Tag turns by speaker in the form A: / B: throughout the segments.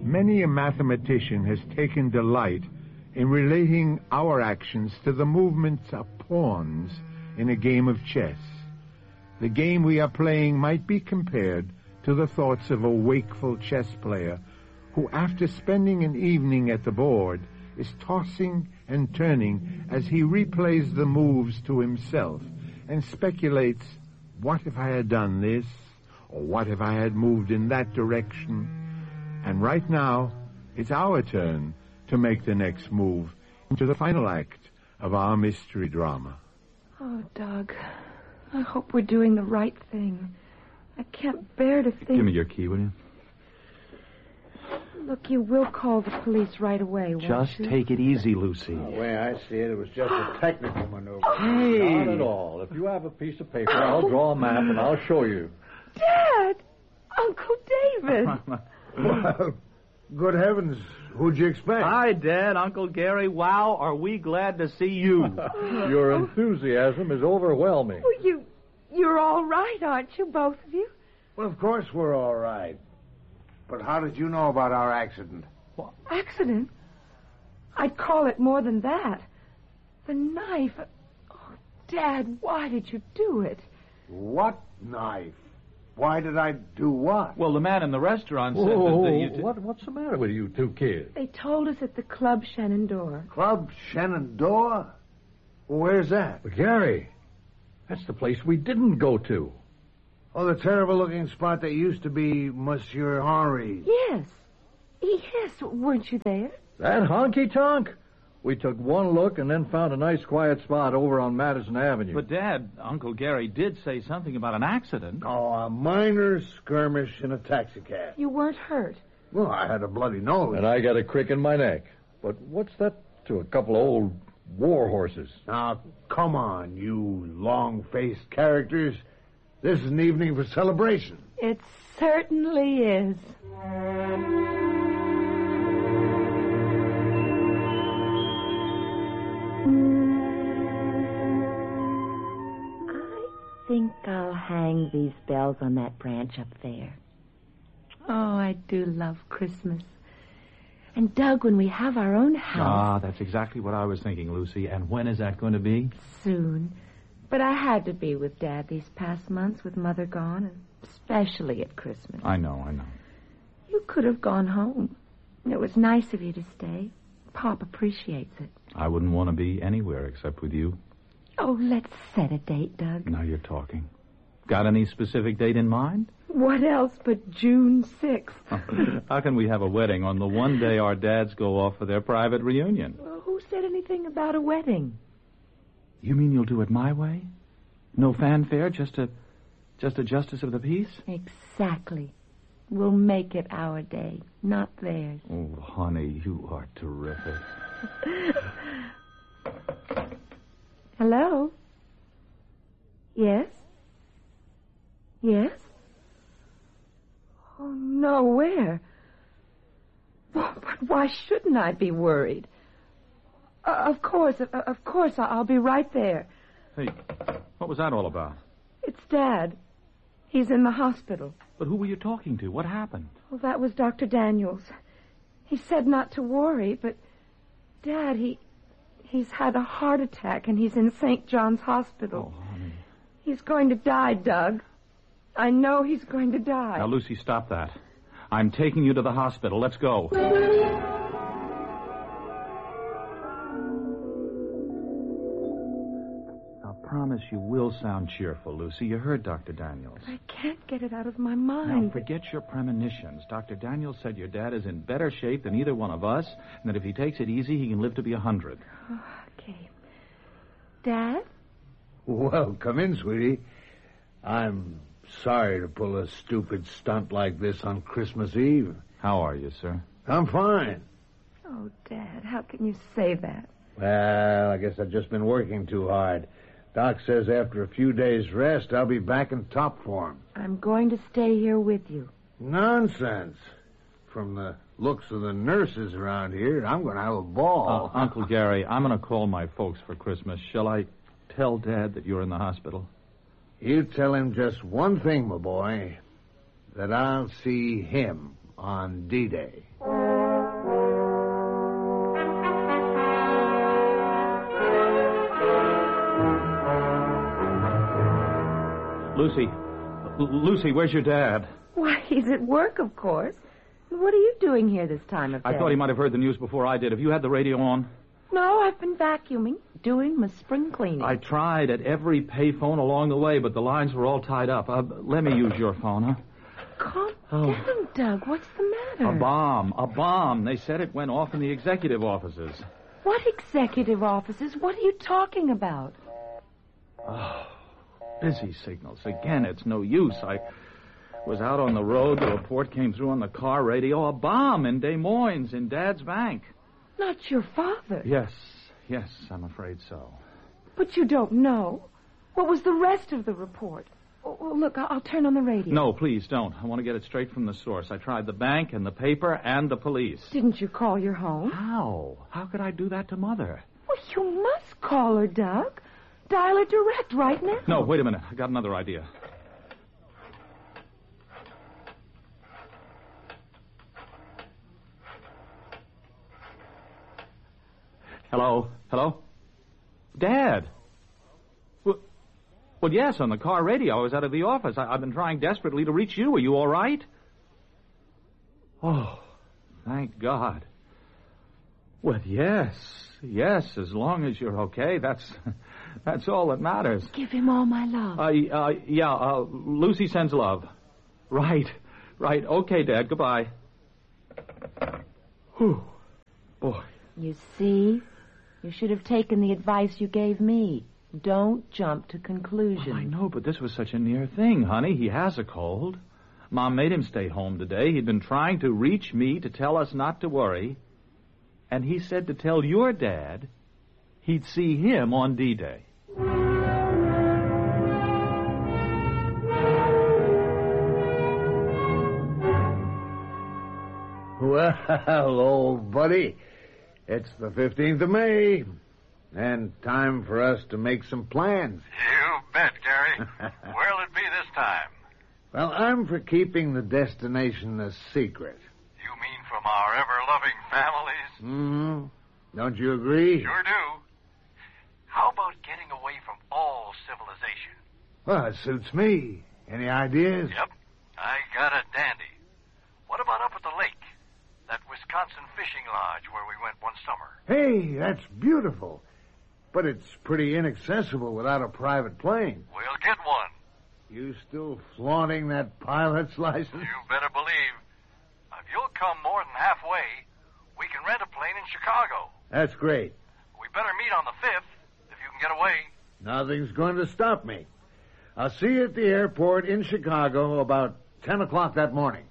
A: Many a mathematician has taken delight in relating our actions to the movements of pawns in a game of chess. The game we are playing might be compared to the thoughts of a wakeful chess player who, after spending an evening at the board, is tossing and turning as he replays the moves to himself and speculates, what if I had done this, or what if I had moved in that direction? And right now, it's our turn to make the next move into the final act of our mystery drama.
B: Oh, Doug, I hope we're doing the right thing. I can't bear to think...
C: Give me your key, will you?
B: Look, you will call the police right away, won't
C: Just
B: you?
C: take it easy, Lucy.
D: The way I see it, it was just a technical maneuver.
C: Hey!
E: Not at all. If you have a piece of paper, I'll draw a map and I'll show you.
B: Dad! Uncle David!
D: Well, good heavens, who'd you expect?
C: Hi, Dad, Uncle Gary. Wow, are we glad to see you.
E: Your enthusiasm is overwhelming.
B: Well, you're all right, aren't you, both of you?
D: Well, of course we're all right. But how did you know about our accident?
B: Accident? I'd call it more than that. The knife. Oh, Dad, why did you do it?
D: What knife? Why did I do what?
C: Well, the man in the restaurant said that you...
E: What's the matter with you two kids?
B: They told us at the Club Shenandoah.
D: Club Shenandoah? Where's that?
E: But Gary, that's the place we didn't go to.
D: Oh, the terrible-looking spot that used to be Monsieur Henry's.
B: Yes. Yes, weren't you there?
E: That honky-tonk? We took one look and then found a nice quiet spot over on Madison Avenue.
C: But, Dad, Uncle Gary did say something about an accident.
D: Oh, a minor skirmish in a taxicab.
B: You weren't hurt.
D: Well, I had a bloody nose.
E: And I got a crick in my neck. But what's that to a couple of old war horses?
D: Now, come on, you long-faced characters. This is an evening for celebration.
B: It certainly is.
F: I think I'll hang these bells on that branch up there.
B: Oh, I do love Christmas. And, Doug, when we have our own house...
C: Ah, that's exactly what I was thinking, Lucy. And when is that going to be?
B: Soon. But I had to be with Dad these past months with Mother gone, and especially at Christmas.
C: I know.
B: You could have gone home. It was nice of you to stay. Pop appreciates it.
C: I wouldn't want to be anywhere except with you.
B: Oh, let's set a date, Doug.
C: Now you're talking. Got any specific date in mind?
B: What else but June 6th?
C: How can we have a wedding on the one day our dads go off for their private reunion?
B: Well, who said anything about a wedding?
C: You mean you'll do it my way? No fanfare, just a justice of the peace?
B: Exactly. We'll make it our day, not theirs.
C: Oh, honey, you are terrific.
B: Hello? Yes? Yes? Oh, no, where? But why shouldn't I be worried? Of course, I'll be right there.
C: Hey, what was that all about?
B: It's Dad. He's in the hospital.
C: But who were you talking to? What happened?
B: Well, that was Dr. Daniels. He said not to worry, but Dad, he's had a heart attack and he's in St. John's Hospital.
C: Oh, honey.
B: He's going to die, Doug. I know he's going to die.
C: Now, Lucy, stop that. I'm taking you to the hospital. Let's go. Promise you will sound cheerful, Lucy. You heard Dr. Daniels.
B: I can't get it out of my mind.
C: Now, forget your premonitions. Dr. Daniels said your dad is in better shape than either one of us, and that if he takes it easy, he can live to be 100.
B: Oh, okay. Dad?
D: Well, come in, sweetie. I'm sorry to pull a stupid stunt like this on Christmas Eve.
C: How are you, sir?
D: I'm fine.
B: Oh, Dad, how can you say that?
D: Well, I guess I've just been working too hard. Doc says after a few days' rest, I'll be back in top form.
B: I'm going to stay here with you.
D: Nonsense. From the looks of the nurses around here, I'm going to have a ball.
C: Uncle Gary, I'm going to call my folks for Christmas. Shall I tell Dad that you're in the hospital?
D: You tell him just one thing, my boy, that I'll see him on D-Day.
C: Lucy, where's your dad?
B: Why, he's at work, of course. What are you doing here this time of day?
C: I thought he might have heard the news before I did. Have you had the radio on?
B: No, I've been vacuuming, doing my spring cleaning.
C: I tried at every payphone along the way, but the lines were all tied up. Let me use your phone, huh?
B: Calm down, Doug. What's the matter?
C: A bomb. They said it went off in the executive offices.
B: What executive offices? What are you talking about?
C: Oh, busy signals. Again, it's no use. I was out on the road. The report came through on the car radio. A bomb in Des Moines, in Dad's bank.
B: Not your father.
C: Yes, I'm afraid so.
B: But you don't know. What was the rest of the report? Oh, look, I'll turn on the radio.
C: No, please don't. I want to get it straight from the source. I tried the bank and the paper and the police.
B: Didn't you call your home?
C: How? How could I do that to Mother?
B: Well, you must call her, Doug. Dial her direct right now.
C: No, wait a minute. I got another idea. Hello? Dad? Well, yes, on the car radio. I was out of the office. I've been trying desperately to reach you. Are you all right? Oh, thank God. Well, yes, as long as you're okay. That's all that matters.
B: Give him all my love.
C: Lucy sends love. Right. Okay, Dad, goodbye. Whew. Boy.
F: You see? You should have taken the advice you gave me. Don't jump to conclusions.
C: Well, I know, but this was such a near thing, honey. He has a cold. Mom made him stay home today. He'd been trying to reach me to tell us not to worry. And he said to tell your dad he'd see him on D-Day.
D: Well, old buddy, it's the 15th of May, and time for us to make some plans.
G: You bet, Gary. Where'll it be this time?
D: Well, I'm for keeping the destination a secret.
G: You mean from our ever-loving families?
D: Mm-hmm. Don't you agree?
G: Sure do. How about getting away from all civilization?
D: Well, it suits me. Any ideas?
G: Yep. I got a dandy. What about up at the lake? That Wisconsin fishing lodge where we went one summer.
D: Hey, that's beautiful. But it's pretty inaccessible without a private plane.
G: We'll get one.
D: You still flaunting that pilot's license?
G: You better believe. If you'll come more than halfway, we can rent a plane in Chicago.
D: That's great.
G: We better meet on the 5th, if you can get away.
D: Nothing's going to stop me. I'll see you at the airport in Chicago about 10 o'clock that morning.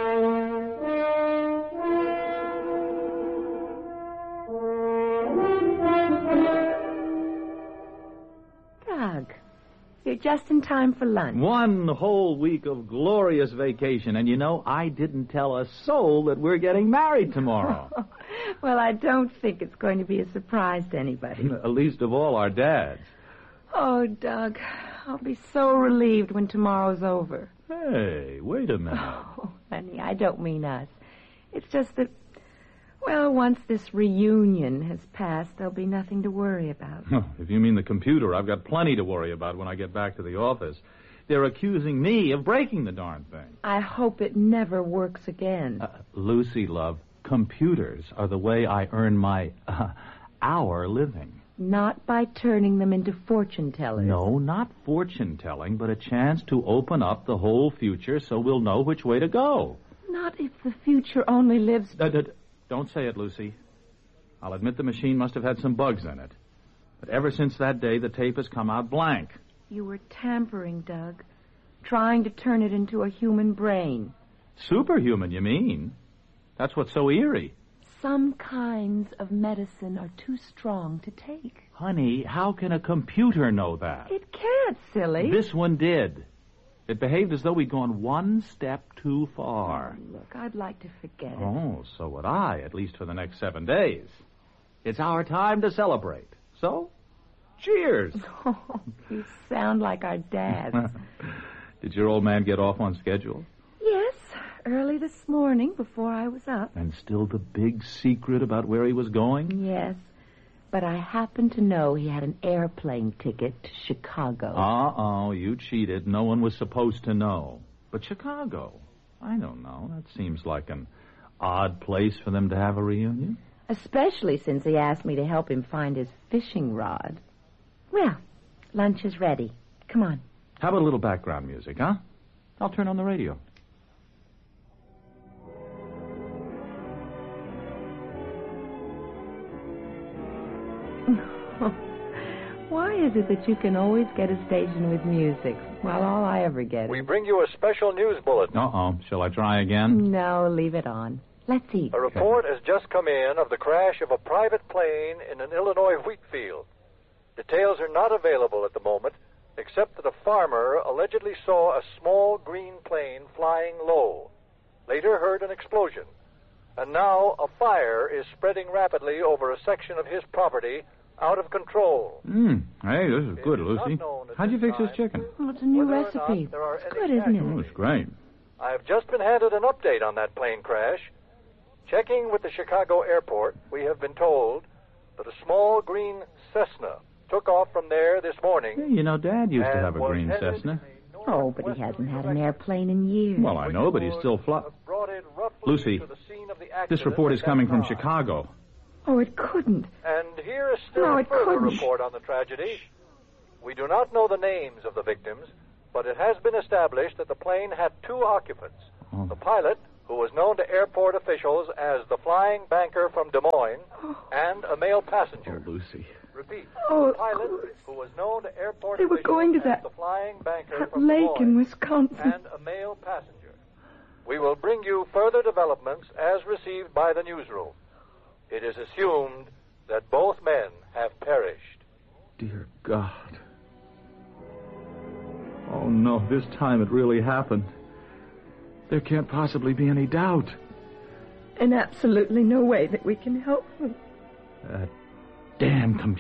B: You're just in time for lunch.
C: One whole week of glorious vacation. And you know, I didn't tell a soul that we're getting married tomorrow.
B: Well, I don't think it's going to be a surprise to anybody.
C: Least of all our dads.
B: Oh, Doug, I'll be so relieved when tomorrow's over.
C: Hey, wait a minute.
B: Oh, honey, I don't mean us. It's just that, well, once this reunion has passed, there'll be nothing to worry about.
C: If you mean the computer, I've got plenty to worry about when I get back to the office. They're accusing me of breaking the darn thing.
B: I hope it never works again.
C: Lucy, love, computers are the way I earn my, our living.
B: Not by turning them into fortune tellers.
C: No, not fortune telling, but a chance to open up the whole future so we'll know which way to go.
B: Not if the future only lives...
C: Don't say it, Lucy. I'll admit the machine must have had some bugs in it. But ever since that day, the tape has come out blank.
B: You were tampering, Doug. Trying to turn it into a human brain.
C: Superhuman, you mean? That's what's so eerie.
F: Some kinds of medicine are too strong to take.
C: Honey, how can a computer know that?
B: It can't, silly.
C: This one did. It behaved as though we'd gone one step too far.
B: Oh, look, I'd like to forget it.
C: Oh, so would I, at least for the next 7 days. It's our time to celebrate. So, cheers.
B: Oh, you sound like our dads.
C: Did your old man get off on schedule?
B: Yes, early this morning before I was up.
C: And still the big secret about where he was going?
B: Yes.
F: But I happen to know he had an airplane ticket to Chicago.
C: Uh-oh, you cheated. No one was supposed to know. But Chicago, I don't know. That seems like an odd place for them to have a reunion.
F: Especially since he asked me to help him find his fishing rod. Well, lunch is ready. Come on.
C: How about a little background music, huh? I'll turn on the radio.
F: Why is it that you can always get a station with music, while all I ever get is...
H: We bring you a special news bulletin.
C: Uh-oh. Shall I try again?
F: No, leave it on. Let's eat.
H: A report has just come in of the crash of a private plane in an Illinois wheat field. Details are not available at the moment, except that a farmer allegedly saw a small green plane flying low, later heard an explosion, and now a fire is spreading rapidly over a section of his property out of control.
C: Hey, this is good, Lucy. How'd you fix this chicken?
F: Well, it's a new recipe. It's good, isn't it?
C: Oh, it's great.
H: I have just been handed an update on that plane crash. Checking with the Chicago airport, we have been told that a small green Cessna took off from there this morning.
C: Hey, you know, Dad used to have a green Cessna.
F: Oh, but he hasn't had an airplane in years.
C: Well, I know, but he's still Lucy, this report is coming from Chicago.
B: Oh, it couldn't.
H: And here is still
B: No,
H: a
B: it
H: further
B: couldn't.
H: report on the tragedy. We do not know the names of the victims, but it has been established that the plane had two occupants.
C: Oh.
H: The pilot, who was known to airport officials as the flying banker from Des Moines, and a male passenger.
C: Oh, Lucy.
H: Repeat.
B: Oh,
H: the
B: of
H: pilot,
B: course.
H: who was known to airport
B: They were
H: officials
B: going to
H: as
B: that-
H: the flying banker
B: That
H: from Des
B: lake
H: Moines,
B: in Wisconsin.
H: and a male passenger. We will bring you further developments as received by the newsroom. It is assumed that both men have perished.
C: Dear God. Oh, no, this time it really happened. There can't possibly be any doubt.
B: And absolutely no way that we can help them.
C: That damn computer.